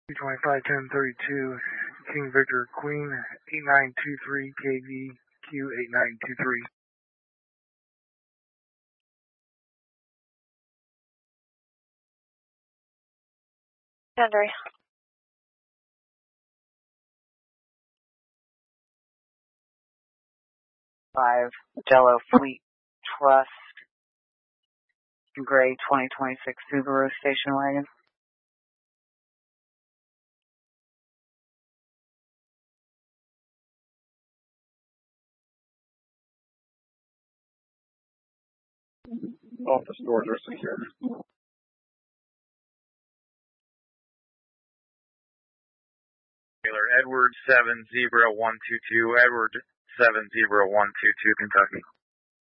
225 1032 King Victor Queen 8923 KVQ 8923. Henry. 5 Dello Fleet Trust, gray 2026 Subaru station wagon. Office doors are secure. Edward 70122, Edward 70122, Kentucky.